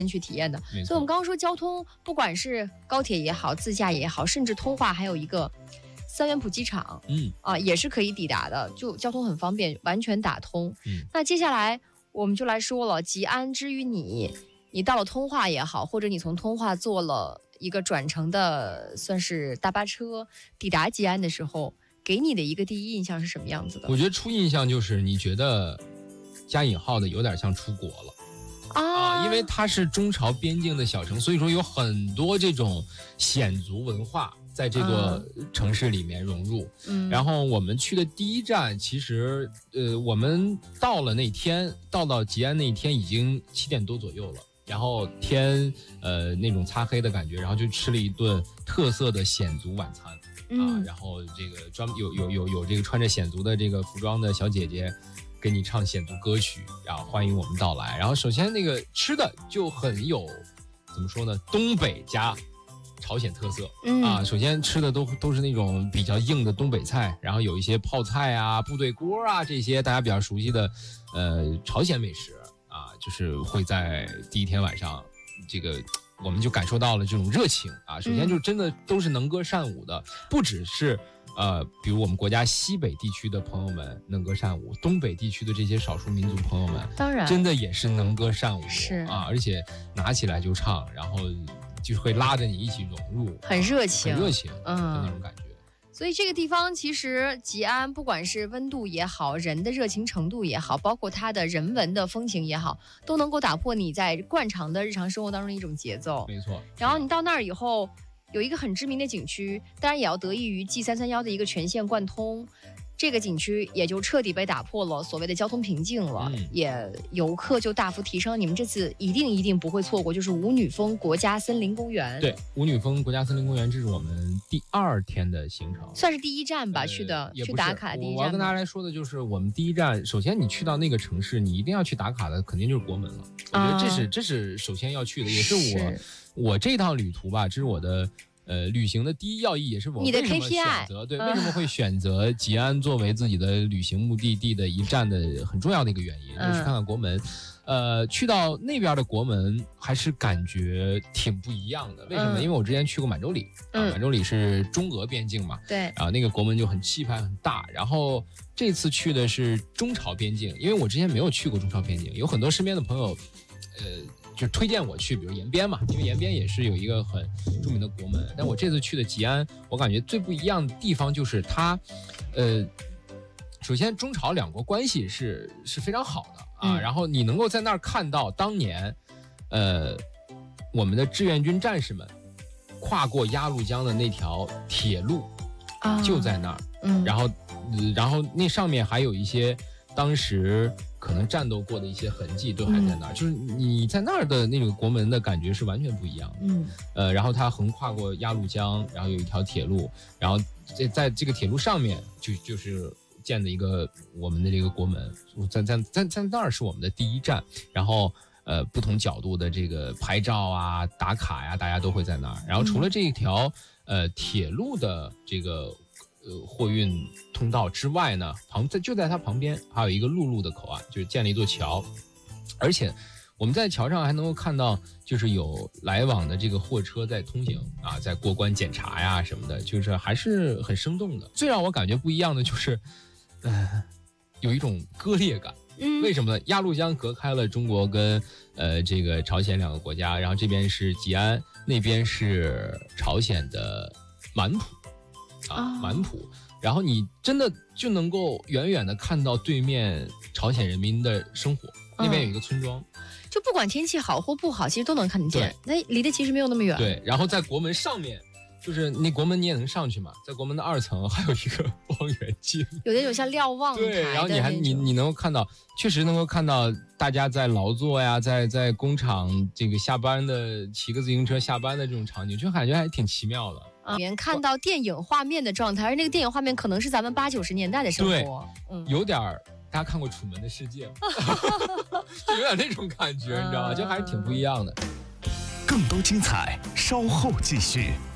去体验的。所以我们刚刚说交通，不管是高铁也好，自驾也好，甚至通化还有一个三元浦机场，也是可以抵达的，就交通很方便，完全打通。那接下来我们就来说了，吉安之于你到了通化也好，或者你从通化坐了一个转乘的算是大巴车抵达吉安的时候，给你的一个第一印象是什么样子的？ 我觉得初印象就是你觉得加引号的有点像出国了。因为它是中朝边境的小城，所以说有很多这种鲜族文化在这个城市里面融入。然后我们去的第一站，其实我们到吉安那一天已经7点多左右了，然后天那种擦黑的感觉，然后就吃了一顿特色的鲜族晚餐。然后这个有这个穿着鲜族的这个服装的小姐姐给你唱鲜族歌曲，然后欢迎我们到来。然后首先那个吃的就很有怎么说呢，东北加朝鲜特色。首先吃的都是那种比较硬的东北菜，然后有一些泡菜啊、部队锅啊这些大家比较熟悉的朝鲜美食就是会在第一天晚上这个我们就感受到了这种热情首先就真的都是能歌善舞的，不只是比如我们国家西北地区的朋友们能歌善舞，东北地区的这些少数民族朋友们，当然真的也是能歌善舞，是而且拿起来就唱，然后就会拉着你一起融入，很热情的那种感觉。 所以这个地方其实吉安不管是温度也好，人的热情程度也好，包括它的人文的风情也好，都能够打破你在惯常的日常生活当中的一种节奏。 没错。 然后你到那儿以后，有一个很知名的景区，当然也要得益于 G331的一个全线贯通，这个景区也就彻底被打破了所谓的交通瓶颈了，也游客就大幅提升。你们这次一定不会错过，就是舞女峰国家森林公园。 对，舞女峰国家森林公园，这是我们第2天的行程， 算是第一站吧，去打卡第一站。 我要跟大家来说的就是，我们第一站，首先你去到那个城市，你一定要去打卡的，肯定就是国门了。我觉得这是首先要去的，也是我这趟旅途吧，这是我的。旅行的第一要义，也是我为什么选择为什么会选择吉安作为自己的旅行目的地的一站的很重要的一个原因，就是看看国门。去到那边的国门还是感觉挺不一样的。为什么？因为我之前去过满洲里，满洲里是中俄边境嘛，对，那个国门就很气派很大。然后这次去的是中朝边境，因为我之前没有去过中朝边境，有很多身边的朋友，就推荐我去，比如延边嘛，因为延边也是有一个很著名的国门。但我这次去的吉安，我感觉最不一样的地方就是它，首先中朝两国关系是非常好的然后你能够在那儿看到当年，我们的志愿军战士们跨过鸭绿江的那条铁路，就在那儿，然后那上面还有一些当时可能战斗过的一些痕迹都还在那儿，就是你在那儿的那个国门的感觉是完全不一样的。然后它横跨过鸭绿江，然后有一条铁路，然后在这个铁路上面就是建的一个我们的这个国门，在那儿是我们的第一站。然后不同角度的这个拍照打卡大家都会在那儿。然后除了这一条铁路的这个货运通道之外呢，就在它旁边还有一个陆路的口岸，就是建了一座桥，而且我们在桥上还能够看到，就是有来往的这个货车在通行在过关检查什么的，就是还是很生动的。最让我感觉不一样的就是，有一种割裂感。为什么呢？鸭绿江隔开了中国跟这个朝鲜两个国家，然后这边是吉安，那边是朝鲜的满浦。满浦，然后你真的就能够远远的看到对面朝鲜人民的生活，那边有一个村庄， 就不管天气好或不好，其实都能看得见，那离得其实没有那么远。 对，然后在国门上面，就是那国门你也能上去嘛，在国门的2层还有一个望远镜， 有那种像瞭望台的， 对，然后你能够看到，确实能够看到大家在劳作在工厂这个下班的骑个自行车下班的这种场景，就感觉还挺奇妙的。 看到电影画面的状态，而那个电影画面可能是咱们80、90年代的生活， 有点大家看过《楚门的世界》就有点那种感觉，你知道吗？就还是挺不一样的。 更多精彩稍后继续。